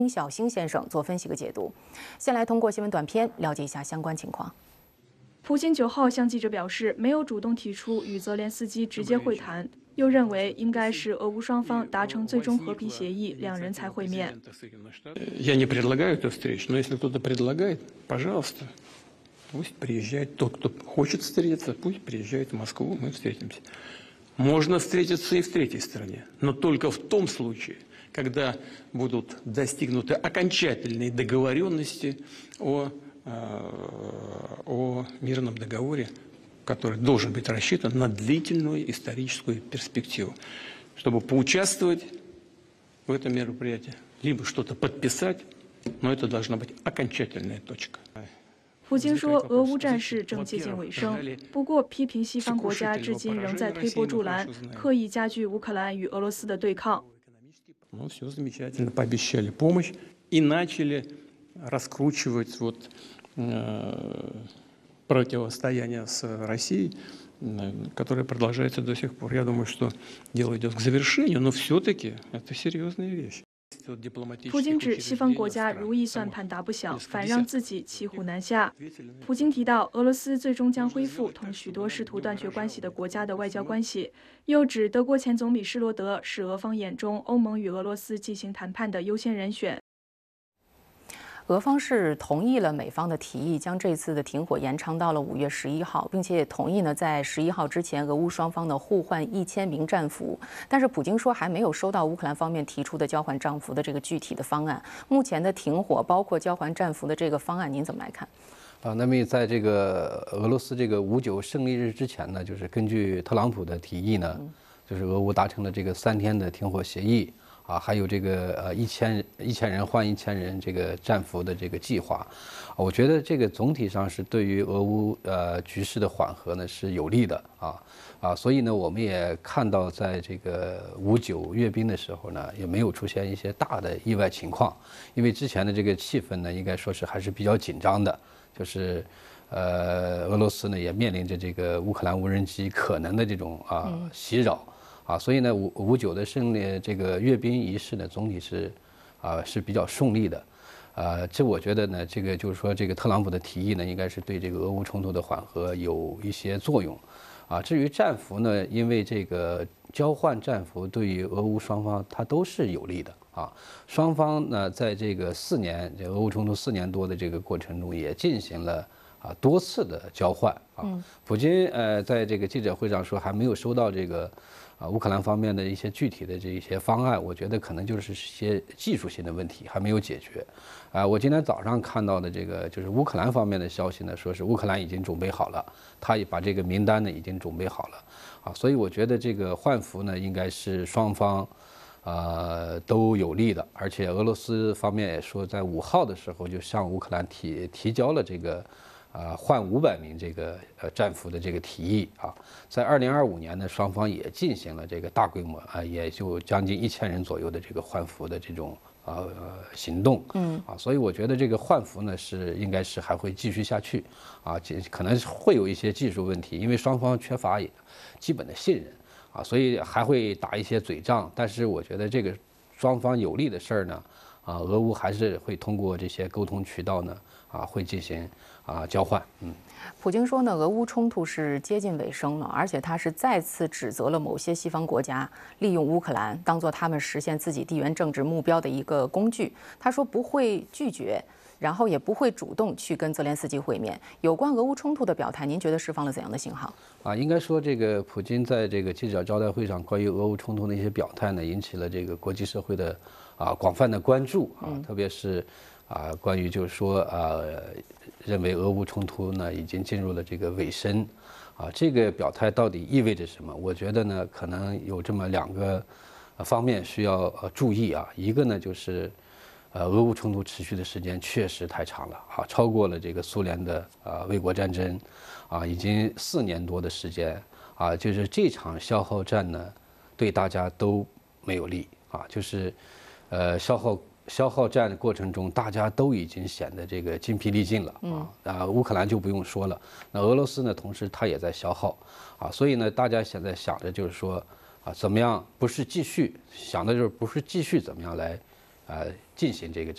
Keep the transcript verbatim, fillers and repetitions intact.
丁小星先生做分析和解读。先来通过新闻短片了解一下相关情况。 普京九号向记者表示，没有主动提出与泽连斯基直接会谈，又认为应该是俄乌双方达成最终和平协议，两人才会面。 Я не предлагаю эту встречу, но если кто-то предлагает, пожалуйста, пусть приезжает тот, кто хочет встретиться, пусть приезжает в Москву, мы встретимся. Можно встретиться и в третьей стране, но только в том случае, когда будут достигнуты окончательные договоренности о о мирном договоре, который должен быть рассчитан на длительную историческую перспективу, чтобы поучаствовать в этом мероприятии, либо что-то подписать, но это должна быть окончательная точка. 普京说，俄乌战事正接近尾声，不过批评西方国家至今仍在推波助澜，刻意加剧乌克兰与俄罗斯的对抗。 Ну, все замечательно, пообещали помощь и начали раскручивать вот э, противостояние с Россией, э, которое продолжается до сих пор. Я думаю, что дело идет к завершению, но все-таки это серьезная вещь. 普京指西方国家如意算盘打不响，反让自己骑虎难下。普京提到，俄罗斯最终将恢复同许多试图断绝关系的国家的外交关系，又指德国前总理施罗德是俄方眼中欧盟与俄罗斯进行谈判的优先人选。 俄方是同意了美方的提议，将这次的停火延长到了五月十一号，并且也同意呢，在十一号之前，俄乌双方呢互换一千名战俘。但是普京说还没有收到乌克兰方面提出的交换战俘的这个具体的方案。目前的停火，包括交换战俘的这个方案，您怎么来看？ 啊，那么在这个俄罗斯这个五九胜利日之前呢，就是根据特朗普的提议呢，就是俄乌达成了这个三天的停火协议。 啊，还有这个呃一千一千人换一千人这个战俘的这个计划，我觉得这个总体上是对于俄乌呃局势的缓和呢是有利的啊啊，所以呢我们也看到在这个五九阅兵的时候呢，也没有出现一些大的意外情况，因为之前的这个气氛呢，应该说是还是比较紧张的，就是呃俄罗斯呢也面临着这个乌克兰无人机可能的这种啊袭扰。 啊，所以呢，五五九的胜利这个阅兵仪式呢，总体是，啊是比较顺利的，呃，这我觉得呢，这个就是说，这个特朗普的提议呢，应该是对这个俄乌冲突的缓和有一些作用，啊，至于战俘呢，因为这个交换战俘对于俄乌双方它都是有利的啊，双方呢在这个四年这俄乌冲突四年多的这个过程中也进行了。 啊，多次的交换啊，普京呃在这个记者会上说还没有收到这个啊乌克兰方面的一些具体的这一些方案，我觉得可能就是一些技术性的问题还没有解决。啊，我今天早上看到的这个就是乌克兰方面的消息呢，说是乌克兰已经准备好了，他也把这个名单呢已经准备好了啊，所以我觉得这个换俘呢应该是双方。 呃，都有利的，而且俄罗斯方面也说，在五号的时候就向乌克兰提提交了这个，呃，换五百名这个呃战俘的这个提议啊。在二零二五年呢，双方也进行了这个大规模啊，也就将近一千人左右的这个换俘的这种呃行动，嗯啊，所以我觉得这个换俘呢是应该是还会继续下去啊，可能会有一些技术问题，因为双方缺乏基本的信任。 啊，所以还会打一些嘴仗，但是我觉得这个双方有利的事儿呢，啊，俄乌还是会通过这些沟通渠道呢，啊，会进行啊交换。嗯， 普京说呢，俄乌冲突是接近尾声了，而且他是再次指责了某些西方国家利用乌克兰当做他们实现自己地缘政治目标的一个工具。他说不会拒绝。 然后也不会主动去跟泽连斯基会面。有关俄乌冲突的表态，您觉得释放了怎样的信号？ 啊，应该说这个普京在这个记者招待会上关于俄乌冲突的一些表态呢，引起了这个国际社会的啊广泛的关注啊，特别是啊关于就是说啊认为俄乌冲突呢已经进入了这个尾声啊，这个表态到底意味着什么？我觉得呢可能有这么两个方面需要呃注意啊，一个呢就是。 呃，俄乌冲突持续的时间确实太长了啊，超过了这个苏联的呃卫国战争，啊，已经四年多的时间啊，就是这场消耗战呢，对大家都没有利啊，就是，呃，消耗消耗战过程中，大家都已经显得这个筋疲力尽了啊，啊，乌克兰就不用说了，那俄罗斯呢，同时它也在消耗啊，所以呢，大家现在想着就是说啊，怎么样不是继续想的就是不是继续怎么样来。 呃，进行这个战。